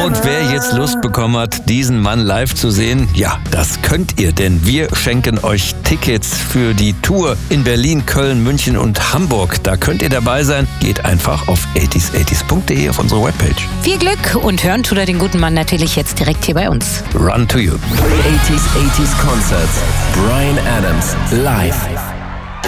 Und wer jetzt Lust bekommen hat, diesen Mann live zu sehen, ja, das könnt ihr, denn wir schenken euch Tickets für die Tour in Berlin, Köln, München und Hamburg. Da könnt ihr dabei sein. Geht einfach auf 80s80s.de auf unsere Webpage. Viel Glück und hören tut er den guten Mann natürlich jetzt direkt hier bei uns. Run to you. 80s Concerts. Bryan Adams live.